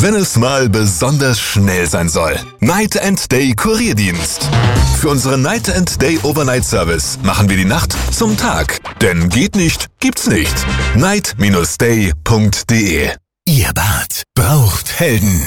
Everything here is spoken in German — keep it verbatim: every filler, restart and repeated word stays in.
wenn es mal besonders schnell sein soll. Night and Day Kurierdienst. Für unseren Night and Day Overnight Service machen wir die Nacht zum Tag. Denn geht nicht, gibt's nicht. night Bindestrich day Punkt de. Ihr Bad braucht Helden.